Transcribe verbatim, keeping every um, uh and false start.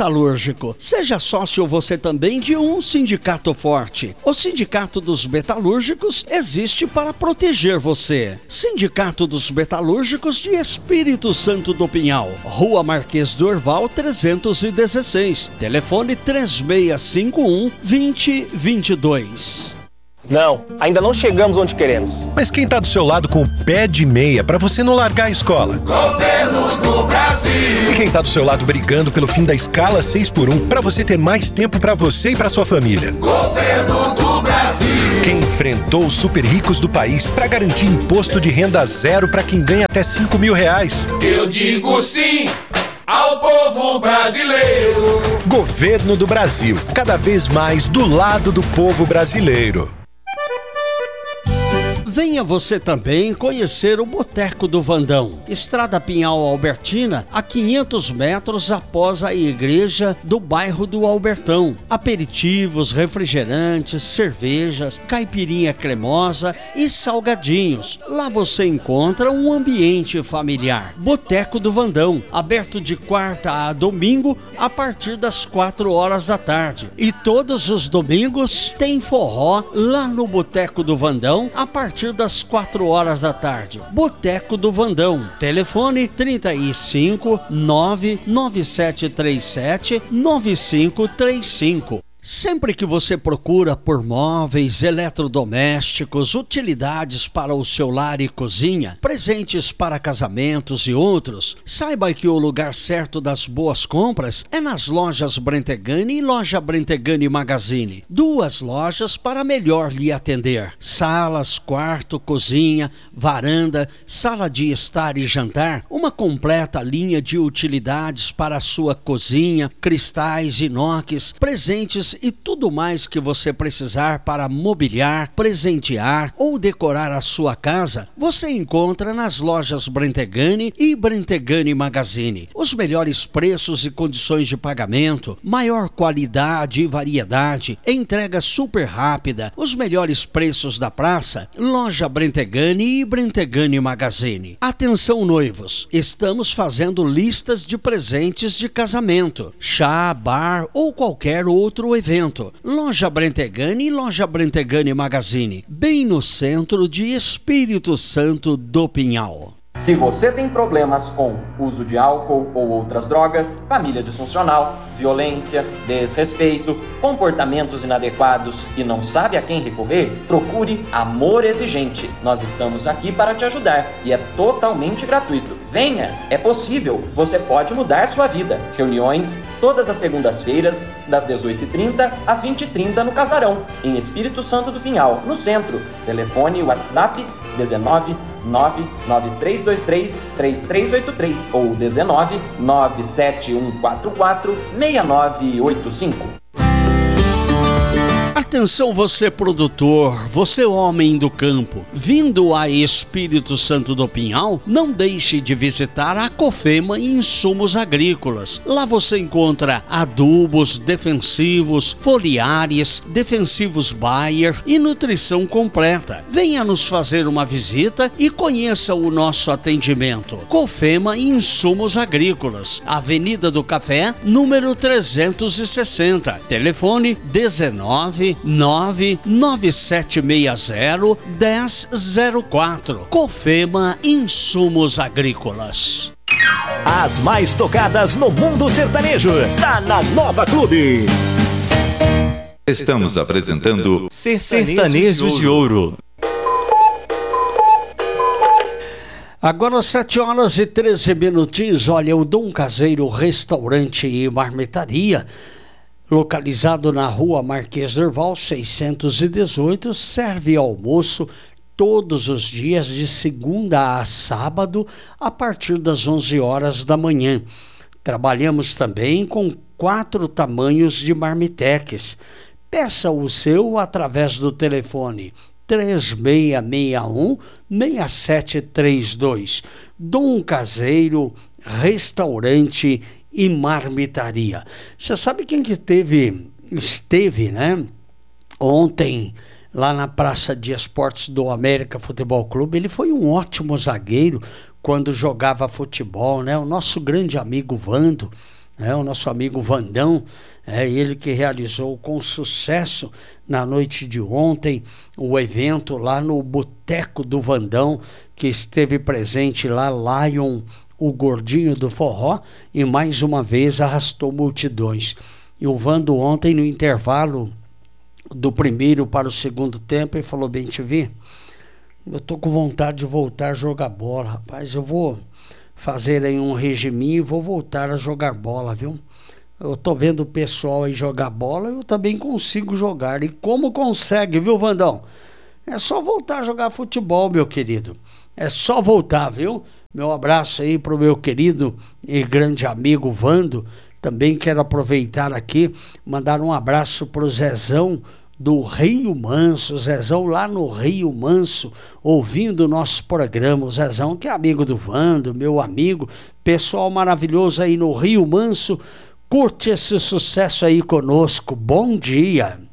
Metalúrgico. Seja sócio você também de um sindicato forte. O Sindicato dos Metalúrgicos existe para proteger você. Sindicato dos Metalúrgicos de Espírito Santo do Pinhal, Rua Marquês do Orval trezentos e dezesseis, telefone três seis cinco um, dois zero dois dois. Não, ainda não chegamos onde queremos. Mas quem tá do seu lado com o pé de meia pra você não largar a escola? Governo do Brasil! E quem tá do seu lado brigando pelo fim da escala seis por um pra você ter mais tempo pra você e pra sua família? Governo do Brasil! Quem enfrentou os super ricos do país pra garantir imposto de renda zero pra quem ganha até cinco mil reais? Eu digo sim ao povo brasileiro! Governo do Brasil, cada vez mais do lado do povo brasileiro. Venha você também conhecer o Boteco do Vandão, Estrada Pinhal Albertina, a quinhentos metros após a igreja do bairro do Albertão. Aperitivos, refrigerantes, cervejas, caipirinha cremosa e salgadinhos. Lá você encontra um ambiente familiar. Boteco do Vandão, aberto de quarta a domingo a partir das quatro horas da tarde. E todos os domingos tem forró lá no Boteco do Vandão a partir das quatro horas da tarde. Boteco do Vandão. Telefone trinta e cinco, nove nove sete três sete, nove cinco três cinco. Sempre que você procura por móveis, eletrodomésticos, utilidades para o seu lar e cozinha, presentes para casamentos e outros, saiba que o lugar certo das boas compras é nas lojas Brentegani e loja Brentegani Magazine. Duas lojas para melhor lhe atender. Salas, quarto, cozinha, varanda, sala de estar e jantar, uma completa linha de utilidades para a sua cozinha, cristais, inox, presentes e tudo mais que você precisar para mobiliar, presentear ou decorar a sua casa, você encontra nas lojas Brentegani e Brentegani Magazine. Os melhores preços e condições de pagamento, maior qualidade e variedade, entrega super rápida, os melhores preços da praça, loja Brentegani e Brentegani Magazine. Atenção noivos, estamos fazendo listas de presentes de casamento, chá, bar ou qualquer outro evento. Loja Brentegani e loja Brentegani Magazine, bem no centro de Espírito Santo do Pinhal. Se você tem problemas com uso de álcool ou outras drogas, família disfuncional, violência, desrespeito, comportamentos inadequados e não sabe a quem recorrer, procure Amor Exigente. Nós estamos aqui para te ajudar e é totalmente gratuito. Venha, é possível, você pode mudar sua vida. Reuniões todas as segundas-feiras, das dezoito e trinta às vinte e trinta no Casarão, em Espírito Santo do Pinhal, no centro. Telefone e WhatsApp dezenove, nove nove três dois três, três três oito três ou dezenove, nove sete um quatro quatro, seis nove oito cinco. Atenção você produtor, você homem do campo, vindo a Espírito Santo do Pinhal, não deixe de visitar a Cofema Insumos Agrícolas. Lá você encontra adubos, defensivos, foliares, defensivos Bayer e nutrição completa. Venha nos fazer uma visita e conheça o nosso atendimento. Cofema Insumos Agrícolas, Avenida do Café, número trezentos e sessenta, telefone dezenove, nove nove sete seis zero, um zero zero quatro. Cofema Insumos Agrícolas. As mais tocadas no mundo sertanejo, tá na Nova Clube. Estamos apresentando Sertanejo de Ouro. Agora sete horas e treze minutinhos. Olha, o Dom Caseiro Restaurante e Marmitaria, localizado na Rua Marquês do Orval seiscentos e dezoito, serve almoço todos os dias de segunda a sábado a partir das onze horas da manhã. Trabalhamos também com quatro tamanhos de marmitex. Peça o seu através do telefone três seis seis um, seis sete três dois. Dom Caseiro Restaurante e Marmitaria. Você sabe quem que teve, esteve, né, ontem lá na Praça de Esportes do América Futebol Clube? Ele foi um ótimo zagueiro quando jogava futebol, né? O nosso grande amigo Vando, né? O nosso amigo Vandão, é ele que realizou com sucesso na noite de ontem o evento lá no Boteco do Vandão, que esteve presente lá, Lion, o gordinho do forró, e mais uma vez arrastou multidões. E o Vando ontem, no intervalo do primeiro para o segundo tempo, ele falou: bem, te vi, eu tô com vontade de voltar a jogar bola, rapaz, eu vou fazer aí um regiminho e vou voltar a jogar bola, viu? Eu tô vendo o pessoal aí jogar bola, eu também consigo jogar. E como consegue, viu, Vandão? É só voltar a jogar futebol, meu querido. É só voltar, viu? Meu abraço aí pro meu querido e grande amigo Vando. Também quero aproveitar aqui, mandar um abraço pro Zezão do Rio Manso. Zezão lá no Rio Manso, ouvindo o nosso programa. O Zezão, que é amigo do Vando, meu amigo. Pessoal maravilhoso aí no Rio Manso. Curte esse sucesso aí conosco. Bom dia.